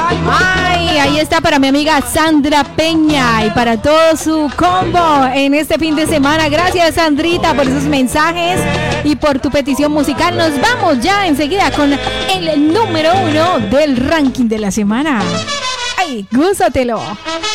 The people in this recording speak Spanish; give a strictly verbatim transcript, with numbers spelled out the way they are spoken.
Ay, ahí está para mi amiga Sandra Peña y para todo su combo en este fin de semana. Gracias, Sandrita, por esos mensajes y por tu petición musical. Nos vamos ya enseguida con el número uno del ranking de la semana. Ay, gúzatelo.